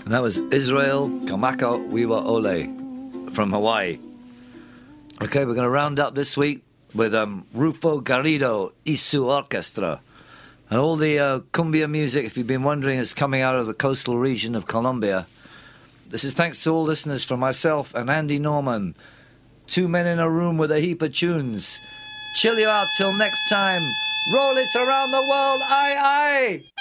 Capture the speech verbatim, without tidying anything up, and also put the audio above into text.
And that was Israel Kamaka Wiwa Ole from Hawaii. Okay, we're going to round up this week with um, Rufo Garrido Isu Orchestra. And all the uh, cumbia music, if you've been wondering, is coming out of the coastal region of Colombia. This is thanks to all listeners from myself and Andy Norman. Two men in a room with a heap of tunes. Chill you out till next time. Roll it around the world, aye aye!